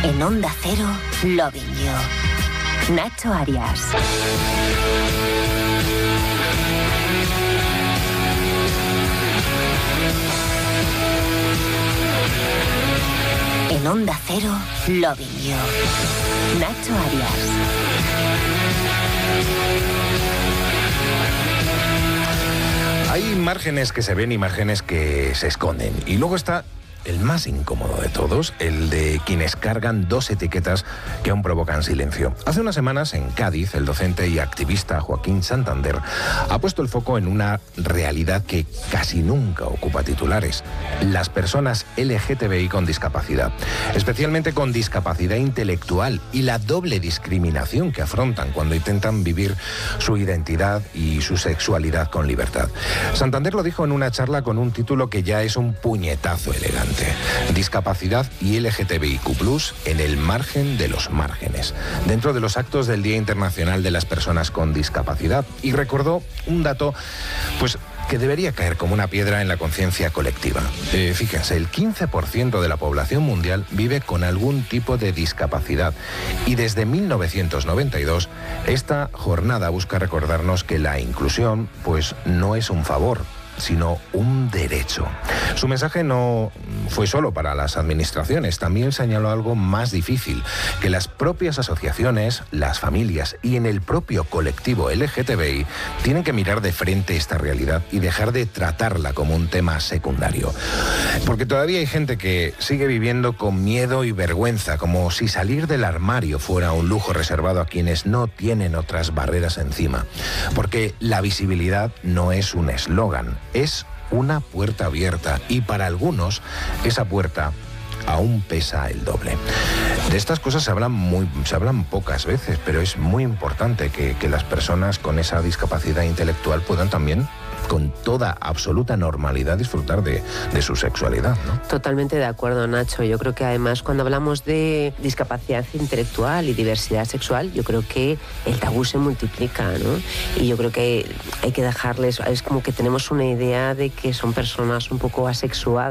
En Onda Cero, Loving You. Nacho Arias. En Onda Cero, Loving You. Nacho Arias. Hay márgenes que se ven y márgenes que se esconden. Y luego está el más incómodo de todos, el de quienes cargan dos etiquetas que aún provocan silencio. Hace unas semanas, en Cádiz, el docente y activista Joaquín Santander ha puesto el foco en una realidad que casi nunca ocupa titulares: las personas LGTBI con discapacidad, especialmente con discapacidad intelectual, y la doble discriminación que afrontan cuando intentan vivir su identidad y su sexualidad con libertad. Santander lo dijo en una charla con un título que ya es un puñetazo elegante: discapacidad y LGTBIQ+ en el margen de los márgenes, dentro de los actos del Día Internacional de las Personas con Discapacidad. Y recordó un dato, pues, que debería caer como una piedra en la conciencia colectiva. Fíjense, el 15% de la población mundial vive con algún tipo de discapacidad, y desde 1992 esta jornada busca recordarnos que la inclusión, pues, no es un favor, sino un derecho. Su mensaje no fue solo para las administraciones, también señaló algo más difícil: que las propias asociaciones, las familias y en el propio colectivo LGTBI tienen que mirar de frente esta realidad y dejar de tratarla como un tema secundario. Porque todavía hay gente que sigue viviendo con miedo y vergüenza, como si salir del armario fuera un lujo reservado a quienes no tienen otras barreras encima. Porque la visibilidad no es un eslogan, es una puerta abierta, y para algunos esa puerta aún pesa el doble. De estas cosas se hablan pocas veces, pero es muy importante que las personas con esa discapacidad intelectual puedan también, con toda absoluta normalidad, disfrutar de su sexualidad, ¿no? Totalmente de acuerdo, Nacho. Yo creo que además, cuando hablamos de discapacidad intelectual y diversidad sexual, yo creo que el tabú se multiplica, ¿no? Y yo creo que hay que dejarles, es como que tenemos una idea de que son personas un poco asexuadas.